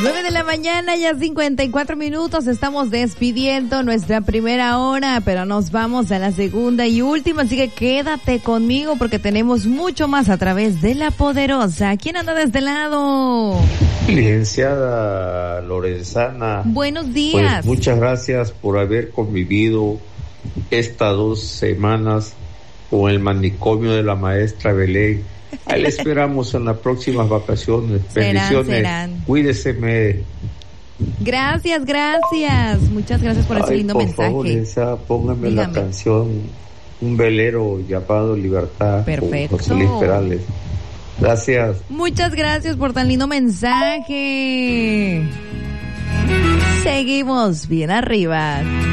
9 de la mañana, ya 54 minutos, estamos despidiendo nuestra primera hora, pero nos vamos a la segunda y última, así que quédate conmigo porque tenemos mucho más a través de La Poderosa. ¿Quién anda de este lado? Licenciada Lorenzana. Buenos días. Pues muchas gracias por haber convivido estas 2 semanas con el manicomio de la maestra Belén. Ahí le esperamos en las próximas vacaciones. Bendiciones. Serán. Cuídeseme. Gracias. Muchas gracias por ese lindo mensaje. Por favor, póngame la canción Un velero llamado Libertad. Perfecto. Con José Luis Perales. Gracias. Muchas gracias por tan lindo mensaje. Seguimos bien arriba.